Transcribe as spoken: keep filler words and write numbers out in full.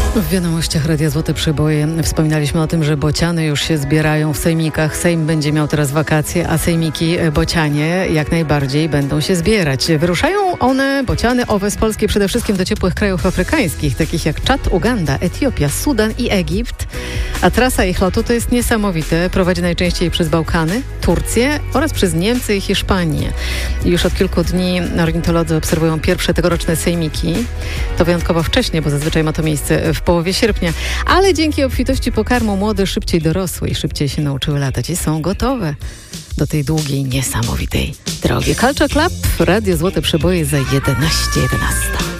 W wiadomościach Radia Złote Przeboje wspominaliśmy o tym, że bociany już się zbierają w sejmikach. Sejm będzie miał teraz wakacje, a sejmiki bocianie jak najbardziej będą się zbierać. Wyruszają one, bociany owe z Polski, przede wszystkim do ciepłych krajów afrykańskich, takich jak Czad, Uganda, Etiopia, Sudan i Egipt. A trasa ich lotu to jest niesamowite. Prowadzi najczęściej przez Bałkany, Turcję oraz przez Niemcy i Hiszpanię. I już od kilku dni ornitolodzy obserwują pierwsze tegoroczne sejmiki. To wyjątkowo wcześnie, bo zazwyczaj ma to miejsce w połowie sierpnia. Ale dzięki obfitości pokarmu młode szybciej dorosły i szybciej się nauczyły latać i są gotowe do tej długiej, niesamowitej drogi. Culture Club, Radio Złote Przeboje za jedenaście jedenaście.